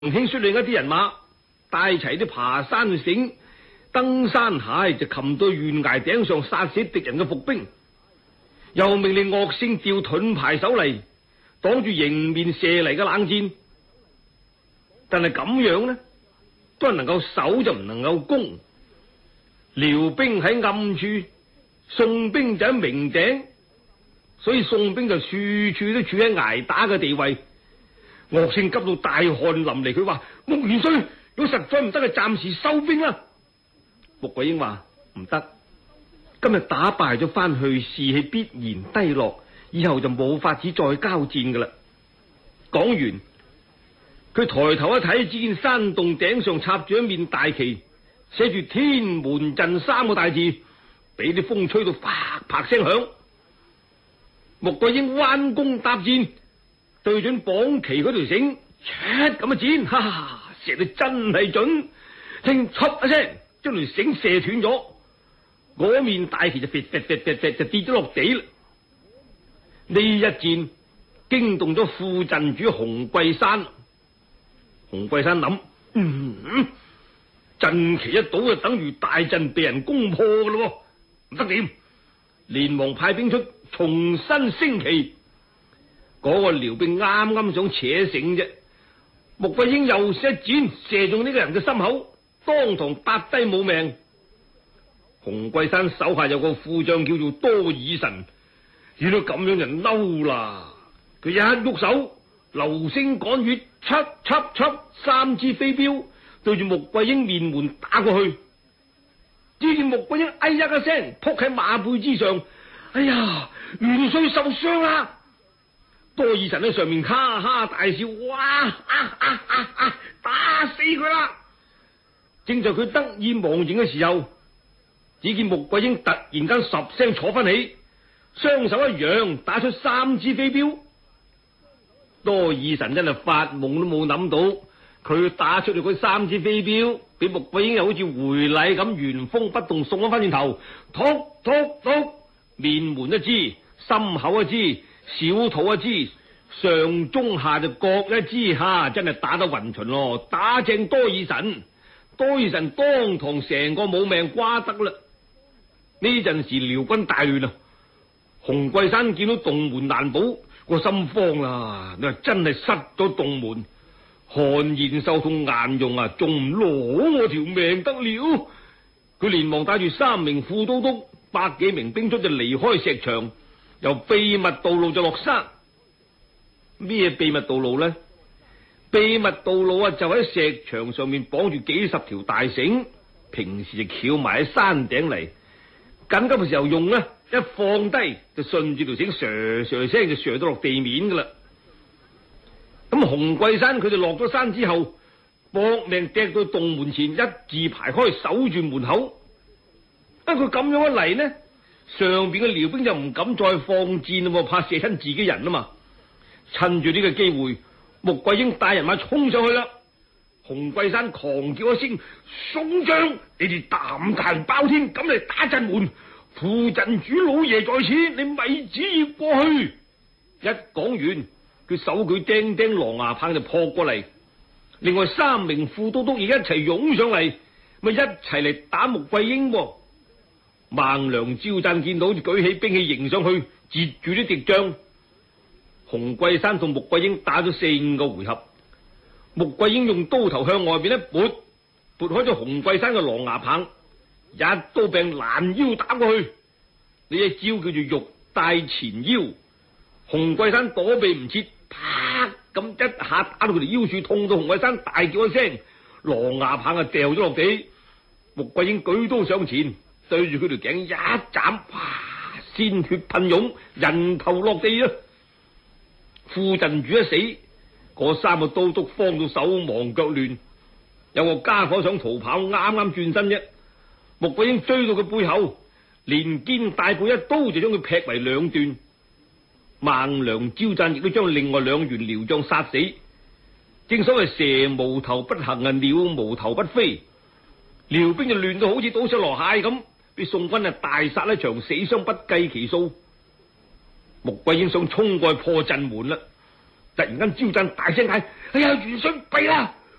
興率領一啲人馬，帶齊啲爬山嘅繩、登山鞋，就擒到懸崖頂上殺死敵人嘅伏兵。又命令岳勝調盾牌手嚟，擋住迎面射嚟嘅冷箭。但係咁樣呢，都係能夠守就唔能夠攻。遼兵喺暗處，宋兵就喺明頂，所以宋兵就處處都處喺挨打嘅地位。岳勝急到大汗淋漓，佢話：穆元帥，如果實在唔得，就暫時收兵啦。穆桂英話：唔得，今日打敗咗翻去，士氣必然低落，以後就冇法子再交戰噶啦。講完，佢抬頭一睇，只見山洞頂上插住一面大旗，寫住天門陣三個大字，俾啲風吹到啪啪聲響。穆桂英彎弓搭箭，對準綁旗嗰條繩，咁嘅箭，哈哈，射得真係準。聽嚓一聲，將條繩射斷咗，嗰面大旗就跌咗落地啦。呢一箭驚動咗副陣主洪桂山。洪桂山諗：陣旗一倒就等於大陣被人攻破噶咯，唔得掂，連忙派兵出重新升旗。嗰個遼兵啱啱想扯繩啫，穆桂英又射箭射中呢個人嘅心口，當堂搭低冇命。洪桂山手下有個副將叫做多爾臣，見到咁樣就嬲啦，佢一喐手，流星趕月，嚓三支飛鏢對住穆桂英面門打過去。只見穆桂英哎呀一聲撲喺馬背之上，哎呀，元帥受傷啦！多爾臣喺上面哈哈大笑，哇！打死佢啦！正在佢得意忘形嘅時候，只見穆桂英突然間十聲坐翻起，雙手一揚，打出三支飛鏢。多爾臣真係發夢都冇諗到，佢打出嚟嗰三支飛鏢，俾穆桂英又好似回禮咁原封不動送咗翻轉頭，突，面門一支，心口一支，小肚一支，上中下就各一支，真係打得勻巡咯，打正多爾臣。多爾臣當堂成個冇命瓜得啦。呢陣時遼軍大亂啊，洪桂山見到洞門難保，個心慌啦，你話真係失咗洞門，韓延壽同顏容仲唔攞我條命得了？佢連忙帶住3名副都督、100幾名兵卒就離開石場，由秘密道路就落山。咩秘密道路呢？秘密道路就喺石牆上面綁住幾十條大繩，平時就翹埋喺山頂嚟，緊急嘅時候用呢，一放低就順住條繩唰聲就唰到落地面噶啦。咁洪桂山佢哋落咗山之後，搏命趯到洞門前，一字排開守住門口。佢咁樣一嚟呢，上邊嘅遼兵就唔敢再放箭啦，怕射親自己人啊嘛。趁住呢個機會，穆桂英帶人馬衝上去啦。洪桂山狂叫一聲：宋將，你哋膽大包天，敢嚟打陣門！副陣主老爺在此，你咪旨意過去。一講完，佢手舉叮叮狼牙棒就撲過嚟。另外3名副都督亦一齊湧上嚟，咪一齊嚟打穆桂英。孟良、招贊見到就舉起兵器迎上去，截住啲敵將。洪桂山同穆桂英打咗4、5個回合，穆桂英用刀頭向外邊一撥，撥開咗洪桂山嘅狼牙棒，一刀柄攔腰打過去。呢一招叫做玉帶前腰。洪桂山躲避唔切，啪咁一下打到佢條腰處，痛到洪桂山大叫一聲，狼牙棒掉咗落地。穆桂英舉刀上前，對住佢條頸一斬，哇！鮮血噴湧，人頭落地啊！副陣主一死，嗰3個都督慌到手忙腳亂。有個家伙想逃跑，啱啱轉身啫，穆桂英追到佢背後，連肩帶背一刀就將佢劈為兩段。孟良、招贊亦都將另外2員遼將殺死。正所謂蛇無頭不行，鳥無頭不飛。遼兵就亂到好似倒上籮蟹咁，俾宋軍大殺一場，死傷不計其數。穆桂英想衝過去破陣門啦，突然間招贊大聲嗌：哎呀，元帥弊啦！